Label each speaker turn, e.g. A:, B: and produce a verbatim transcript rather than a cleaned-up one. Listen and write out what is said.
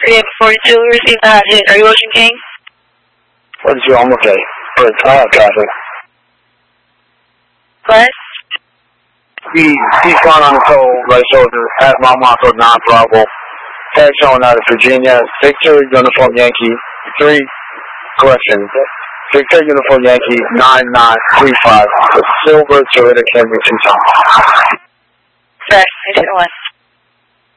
A: three eight four two, received a hot hit. Are you Ocean King?
B: What is your home okay? For uh, traffic.
A: What?
B: We he's gone on the toll, right shoulder, at Mount Marco, non-Bravo. Tag showing out of Virginia, Victor Uniform Yankee, three, correction, Victor Uniform Yankee, nine nine three five, the Silver Toyota Camry Tucson.
A: Correct, eight one.